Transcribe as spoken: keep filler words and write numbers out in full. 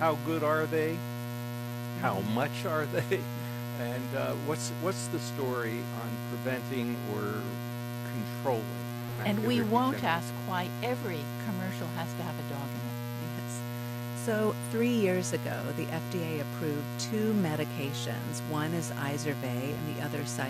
How good are they? How Mhm. much are they? And uh, what's what's the story on preventing or controlling And we macular won't degeneration? ask why every commercial has to have a dog in it. Yes. So, three years ago, the F D A approved two medications. One is Izervay and the other